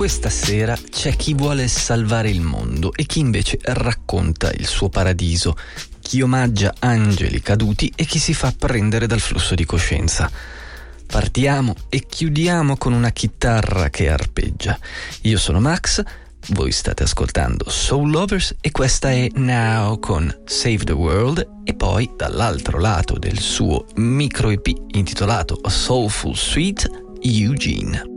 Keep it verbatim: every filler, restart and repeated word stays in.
Questa sera c'è chi vuole salvare il mondo e chi invece racconta il suo paradiso, chi omaggia angeli caduti e chi si fa prendere dal flusso di coscienza. Partiamo e chiudiamo con una chitarra che arpeggia. Io sono Max, voi state ascoltando Soul Lovers e questa è Now con Save the World, e poi dall'altro lato del suo micro E P intitolato A Soulful Suite, Eugene.